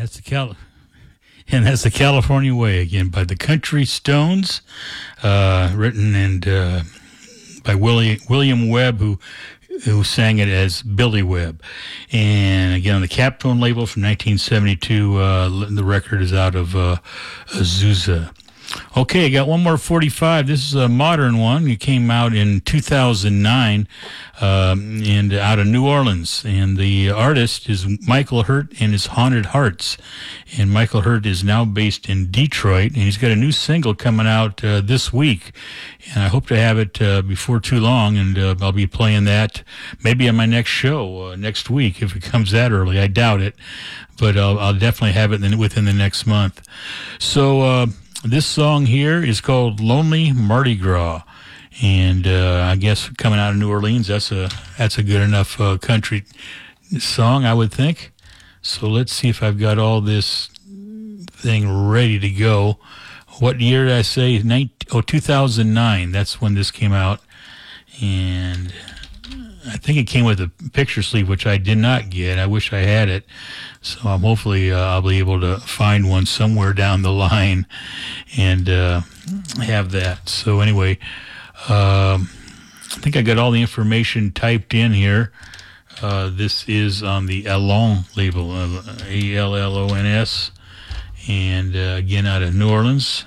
that's the California Way again by the Country Stones, written and by William Webb, who sang it as Billy Webb. And again, on the Captone label from 1972, the record is out of Azusa. Okay, I got one more 45. This is a modern one. It came out in 2009 and out of New Orleans. And the artist is Michael Hurt and his Haunted Hearts. And Michael Hurt is now based in Detroit, and he's got a new single coming out this week. And I hope to have it before too long, and I'll be playing that maybe on my next show next week if it comes that early. I doubt it, but I'll definitely have it within the next month. So this song here is called Lonely Mardi Gras. And I guess coming out of New Orleans, that's a good enough country song, I would think. So let's see if I've got all this thing ready to go. What year did I say? 2009. That's when this came out. And I think it came with a picture sleeve, which I did not get. I wish I had it. So hopefully I'll be able to find one somewhere down the line and have that. So anyway, I think I got all the information typed in here. This is on the Allons label, Allons, and again out of New Orleans.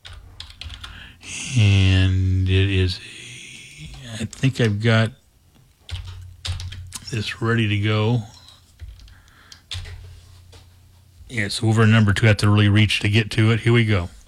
And it is, I think I've got this ready to go. Yeah, it's over number 2. I have to really reach to get to it. Here we go.